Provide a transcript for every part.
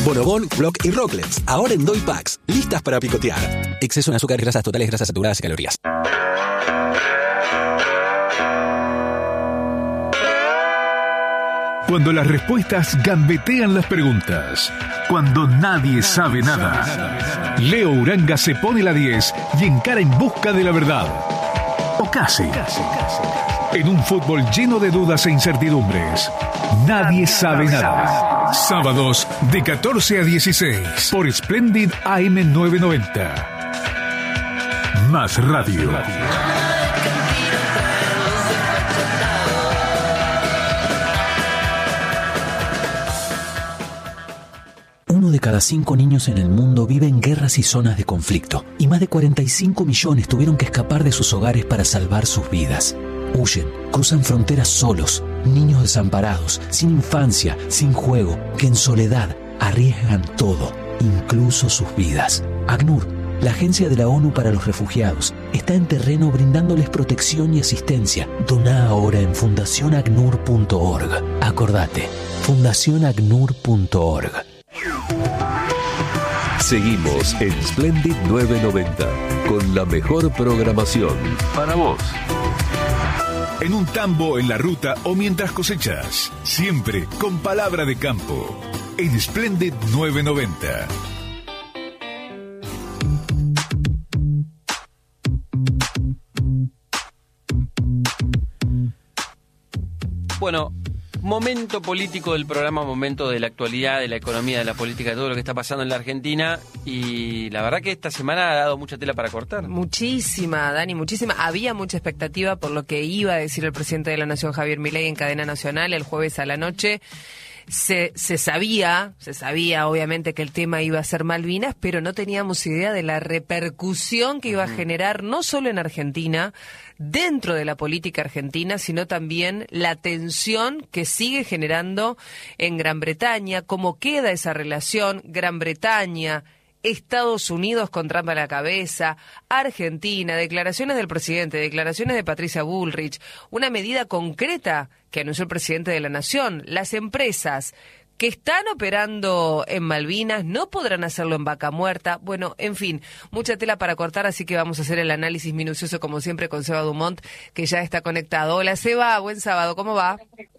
Bonobón, Block y Rocklets, ahora en Doy Packs, listas para picotear. Exceso en azúcar y grasas totales, grasas saturadas y calorías. Cuando las respuestas gambetean las preguntas. Cuando nadie sabe nada. Leo Uranga se pone la 10 y encara en busca de la verdad. O casi. En un fútbol lleno de dudas e incertidumbres. Nadie sabe nada. Sábados de 14 a 16 por Splendid AM 990. Más radio. Uno de cada 5 niños en el mundo vive en guerras y zonas de conflicto, y más de 45 millones tuvieron que escapar de sus hogares para salvar sus vidas. Huyen, cruzan fronteras solos, niños desamparados, sin infancia, sin juego, que en soledad arriesgan todo, incluso sus vidas. ACNUR, la Agencia de la ONU para los Refugiados, está en terreno brindándoles protección y asistencia. Doná ahora en fundacionacnur.org. Acordate, fundacionacnur.org. Seguimos en Splendid 990 con la mejor programación para vos. En un tambo, en la ruta o mientras cosechas. Siempre con palabra de campo. En Splendid 990. Bueno, momento político del programa, momento de la actualidad, de la economía, de la política, de todo lo que está pasando en la Argentina. Y la verdad que esta semana ha dado mucha tela para cortar. Muchísima, Dani, muchísima. Había mucha expectativa por lo que iba a decir el presidente de la Nación, Javier Milei, en cadena nacional el jueves a la noche. Se sabía obviamente que el tema iba a ser Malvinas, pero no teníamos idea de la repercusión que iba a generar no solo en Argentina, dentro de la política argentina, sino también la tensión que sigue generando en Gran Bretaña, cómo queda esa relación Gran Bretaña, Estados Unidos con Trump a la cabeza, Argentina, declaraciones del presidente, declaraciones de Patricia Bullrich, una medida concreta que anunció el presidente de la Nación. Las empresas que están operando en Malvinas no podrán hacerlo en Vaca Muerta. Bueno, en fin, mucha tela para cortar, así que vamos a hacer el análisis minucioso como siempre con Seba Dumont, que ya está conectado. Hola Seba, buen sábado, ¿cómo va?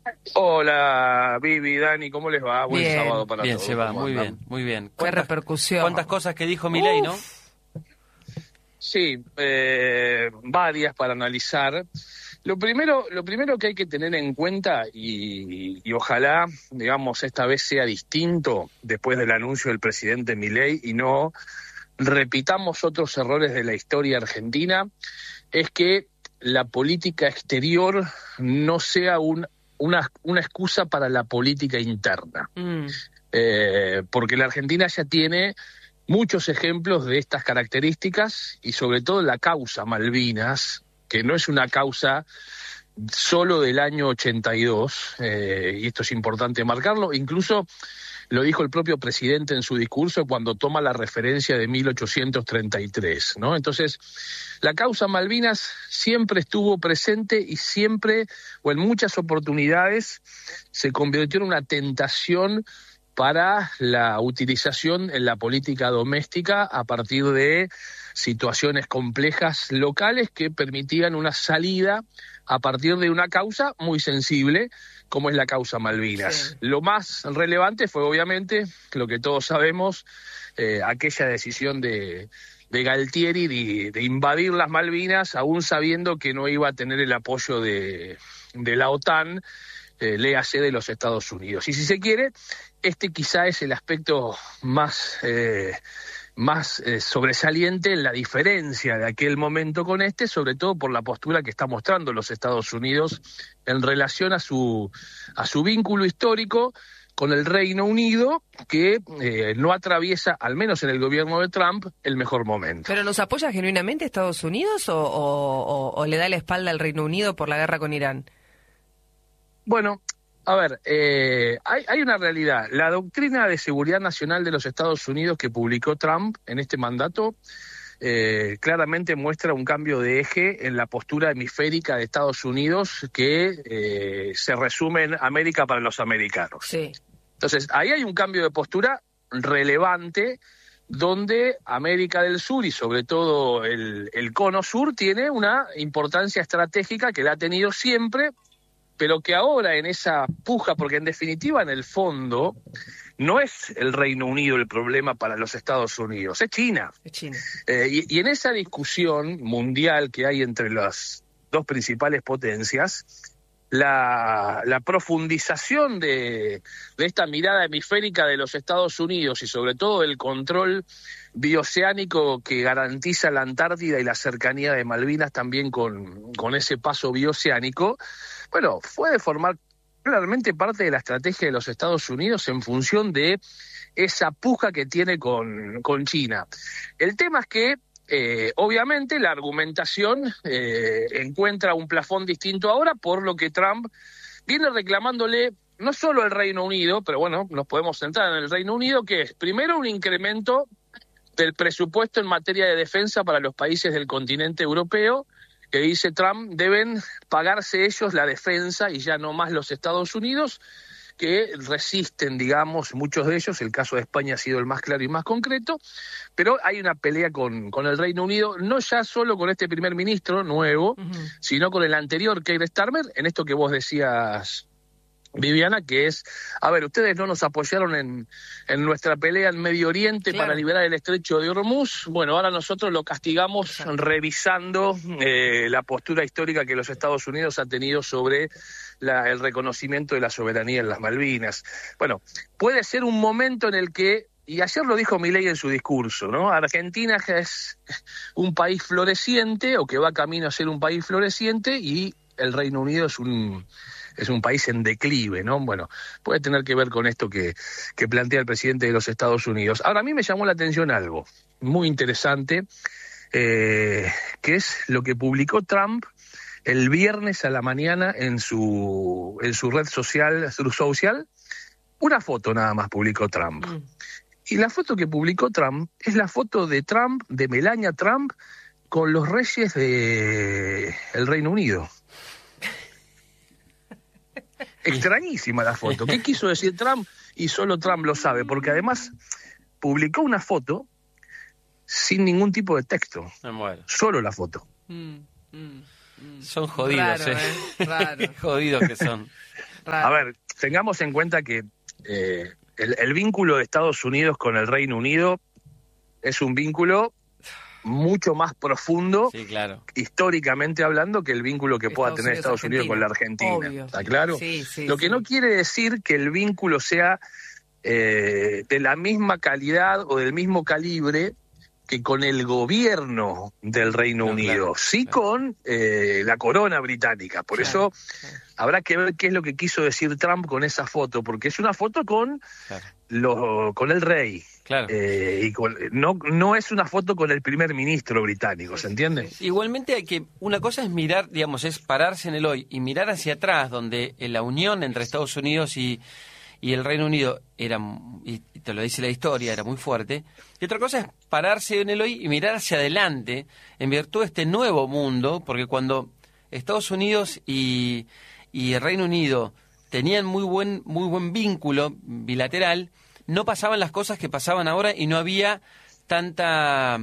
Hola Vivi, Dani, ¿cómo les va? Buen sábado para todos. Bien, Seba, muy bien, muy bien. Qué repercusión. ¿Cuántas cosas que dijo Milei, no? Sí, varias para analizar. Lo primero que hay que tener en cuenta, y ojalá, digamos, esta vez sea distinto después del anuncio del presidente Milei y no repitamos otros errores de la historia argentina, es que la política exterior no sea una excusa para la política interna. Porque la Argentina ya tiene muchos ejemplos de estas características y sobre todo la causa Malvinas, que no es una causa solo del año 82, y esto es importante marcarlo, incluso lo dijo el propio presidente en su discurso cuando toma la referencia de 1833, ¿no? Entonces, la causa Malvinas siempre estuvo presente y siempre, o en muchas oportunidades, se convirtió en una tentación para la utilización en la política doméstica a partir de situaciones complejas locales que permitían una salida a partir de una causa muy sensible, como es la causa Malvinas. Sí. Lo más relevante fue, obviamente, lo que todos sabemos, aquella decisión de Galtieri de invadir las Malvinas, aún sabiendo que no iba a tener el apoyo de la OTAN, léase de los Estados Unidos. Y si se quiere, este quizá es el aspecto más sobresaliente en la diferencia de aquel momento con este, sobre todo por la postura que está mostrando los Estados Unidos en relación a su vínculo histórico con el Reino Unido, que no atraviesa, al menos en el gobierno de Trump, el mejor momento. ¿Pero nos apoya genuinamente Estados Unidos o le da la espalda al Reino Unido por la guerra con Irán? Bueno, a ver, hay una realidad. La doctrina de seguridad nacional de los Estados Unidos que publicó Trump en este mandato claramente muestra un cambio de eje en la postura hemisférica de Estados Unidos que se resume en América para los americanos. Sí. Entonces, ahí hay un cambio de postura relevante donde América del Sur y sobre todo el Cono Sur tiene una importancia estratégica que la ha tenido siempre, pero que ahora en esa puja, porque en definitiva en el fondo no es el Reino Unido el problema para los Estados Unidos, es China. Es China. Y en esa discusión mundial que hay entre las dos principales potencias, la profundización de esta mirada hemisférica de los Estados Unidos y sobre todo el control bioceánico que garantiza la Antártida y la cercanía de Malvinas también con ese paso bioceánico, bueno, puede formar claramente parte de la estrategia de los Estados Unidos en función de esa puja que tiene con China. El tema es que obviamente la argumentación encuentra un plafón distinto ahora, por lo que Trump viene reclamándole no solo al Reino Unido, pero bueno, nos podemos centrar en el Reino Unido, que es primero un incremento del presupuesto en materia de defensa para los países del continente europeo, que dice Trump deben pagarse ellos la defensa y ya no más los Estados Unidos, que resisten, digamos, muchos de ellos. El caso de España ha sido el más claro y más concreto, pero hay una pelea con el Reino Unido, no ya solo con este primer ministro nuevo, sino con el anterior, Keir Starmer, en esto que vos decías, Viviana, que es, a ver, ustedes no nos apoyaron en nuestra pelea en Medio Oriente para liberar el estrecho de Hormuz, bueno, ahora nosotros lo castigamos revisando la postura histórica que los Estados Unidos ha tenido sobre el reconocimiento de la soberanía en las Malvinas. Bueno, puede ser un momento en el que, y ayer lo dijo Milei en su discurso, ¿no? Argentina es un país floreciente, o que va camino a ser un país floreciente, y el Reino Unido es un país en declive, ¿no? Bueno, puede tener que ver con esto que plantea el presidente de los Estados Unidos. Ahora, a mí me llamó la atención algo muy interesante, que es lo que publicó Trump el viernes a la mañana en su red social, Truth Social. Una foto nada más publicó Trump. Y la foto que publicó Trump es la foto de Trump, de Melania Trump, con los reyes del Reino Unido. Extrañísima la foto. ¿Qué quiso decir Trump? Y solo Trump lo sabe, porque además publicó una foto sin ningún tipo de texto. Solo la foto. Son jodidos, raro, raro. Jodidos que son. A ver, tengamos en cuenta que el vínculo de Estados Unidos con el Reino Unido es un vínculo mucho más profundo, sí, claro, históricamente hablando, que el vínculo que pueda tener Estados Unidos con la Argentina. Obvio. ¿Está claro? Sí, Lo que no quiere decir que el vínculo sea de la misma calidad o del mismo calibre que con el gobierno del Reino Unido, sí, con la corona británica. Por eso habrá que ver qué es lo que quiso decir Trump con esa foto, porque es una foto con el rey. Claro. Y no es una foto con el primer ministro británico, ¿se entiende? Igualmente una cosa es mirar, digamos, es pararse en el hoy y mirar hacia atrás, donde la unión entre Estados Unidos y el Reino Unido era, y te lo dice la historia, era muy fuerte. Y otra cosa es pararse en el hoy y mirar hacia adelante en virtud de este nuevo mundo, porque cuando Estados Unidos y el Reino Unido tenían muy buen vínculo bilateral, no pasaban las cosas que pasaban ahora y no había tantas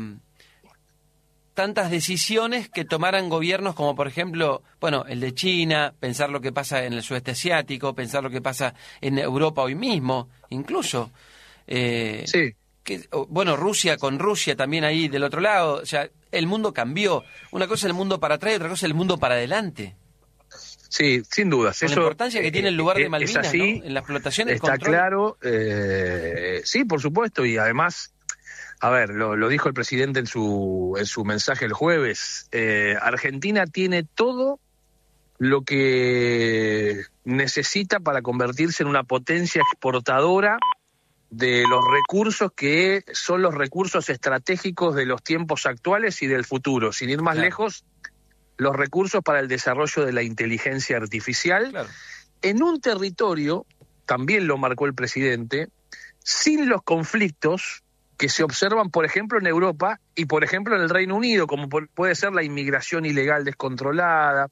decisiones que tomaran gobiernos como, por ejemplo, bueno, el de China, pensar lo que pasa en el sudeste asiático, pensar lo que pasa en Europa hoy mismo, incluso. Sí. Bueno, Rusia con Rusia también ahí del otro lado. O sea, el mundo cambió. Una cosa es el mundo para atrás y otra cosa es el mundo para adelante. Sí, sin dudas. Con la importancia que tiene el lugar de Malvinas, así, ¿no? En la explotación, el está control. Claro, sí, por supuesto, y además, a ver, lo dijo el presidente en su mensaje el jueves, Argentina tiene todo lo que necesita para convertirse en una potencia exportadora de los recursos que son los recursos estratégicos de los tiempos actuales y del futuro, sin ir más lejos, los recursos para el desarrollo de la inteligencia artificial, en un territorio, también lo marcó el presidente, sin los conflictos que se observan, por ejemplo, en Europa y, por ejemplo, en el Reino Unido, como puede ser la inmigración ilegal descontrolada,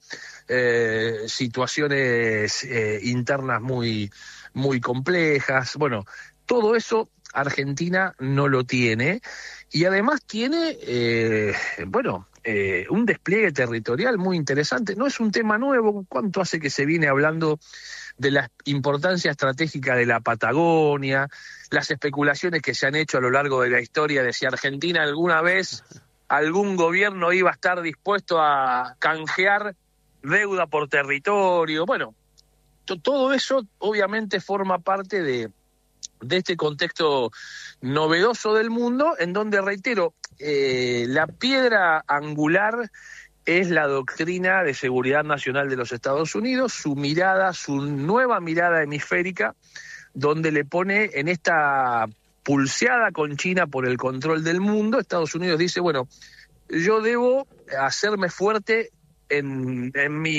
situaciones internas muy complejas. Bueno, todo eso Argentina no lo tiene, y además tiene, un despliegue territorial muy interesante. No es un tema nuevo. ¿Cuánto hace que se viene hablando de la importancia estratégica de la Patagonia, las especulaciones que se han hecho a lo largo de la historia de si Argentina alguna vez, algún gobierno iba a estar dispuesto a canjear deuda por territorio? Bueno, todo eso obviamente forma parte de este contexto novedoso del mundo, en donde, reitero, la piedra angular es la doctrina de seguridad nacional de los Estados Unidos, su nueva mirada hemisférica, donde le pone en esta pulseada con China por el control del mundo. Estados Unidos dice, bueno, yo debo hacerme fuerte en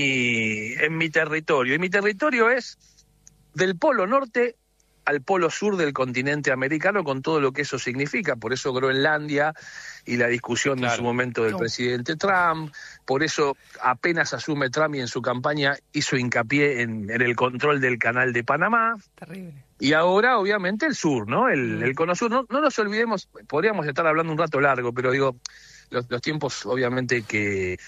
mi territorio, y mi territorio es del Polo Norte al Polo Sur del continente americano, con todo lo que eso significa. Por eso Groenlandia y la discusión en su momento del presidente Trump, por eso apenas asume Trump y en su campaña hizo hincapié en el control del canal de Panamá. Terrible. Y ahora, obviamente, el sur, ¿no? El cono sur. No nos olvidemos, podríamos estar hablando un rato largo, pero digo, los tiempos, obviamente, que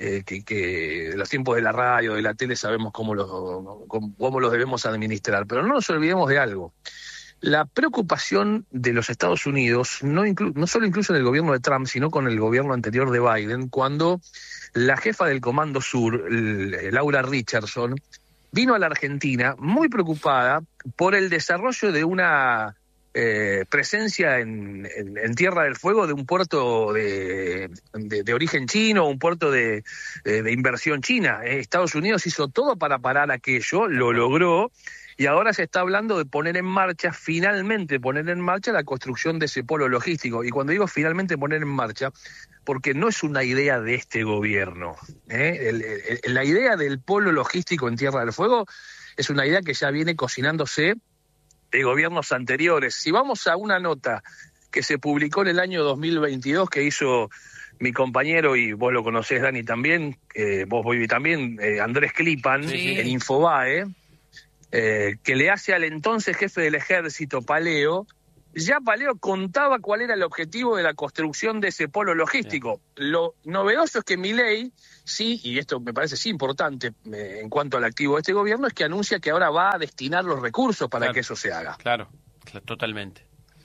los tiempos de la radio, de la tele, sabemos cómo los debemos administrar, pero no nos olvidemos de algo. La preocupación de los Estados Unidos, no solo incluso en el gobierno de Trump, sino con el gobierno anterior de Biden, cuando la jefa del Comando Sur, Laura Richardson, vino a la Argentina muy preocupada por el desarrollo de una presencia en Tierra del Fuego de un puerto de origen chino, un puerto de inversión china. Estados Unidos hizo todo para parar aquello, lo logró, y ahora se está hablando de finalmente poner en marcha la construcción de ese polo logístico. Y cuando digo finalmente poner en marcha, porque no es una idea de este gobierno. La idea del polo logístico en Tierra del Fuego es una idea que ya viene cocinándose de gobiernos anteriores. Si vamos a una nota que se publicó en el año 2022, que hizo mi compañero, y vos lo conocés, Dani, también, vos, Boivi, también, Andrés Klipan, en Infobae, que le hace al entonces jefe del ejército, Paleo. Ya Paleo contaba cuál era el objetivo de la construcción de ese polo logístico. Lo novedoso es que Milei, sí, y esto me parece sí importante en cuanto al activo de este gobierno, es que anuncia que ahora va a destinar los recursos para que eso se haga. Claro, totalmente.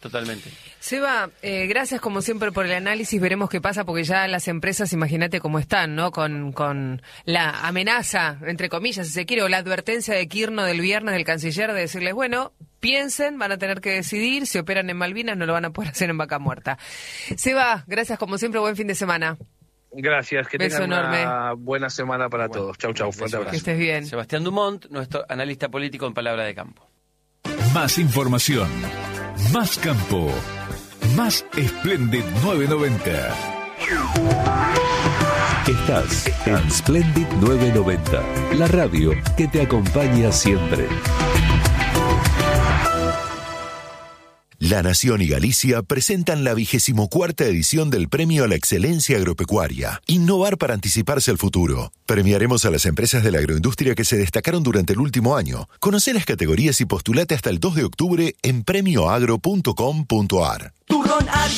Seba, gracias como siempre por el análisis. Veremos qué pasa, porque ya las empresas, imagínate cómo están, ¿no? Con la amenaza, entre comillas, si se quiere, o la advertencia de Kirchner del viernes del canciller de decirles, bueno, piensen, van a tener que decidir, si operan en Malvinas no lo van a poder hacer en Vaca Muerta. Seba, gracias como siempre, buen fin de semana. Gracias, que beso tengan enorme. Una buena semana para todos. Chau, fuerte abrazo. Que estés bien. Sebastián Dumont, nuestro analista político en Palabra de Campo. Más información, más campo, más Splendid 990. Estás en Splendid 990, la radio que te acompaña siempre. La Nación y Galicia presentan la 24ª edición del Premio a la Excelencia Agropecuaria. Innovar para anticiparse al futuro. Premiaremos a las empresas de la agroindustria que se destacaron durante el último año. Conoce las categorías y postulate hasta el 2 de octubre en premioagro.com.ar. Turrón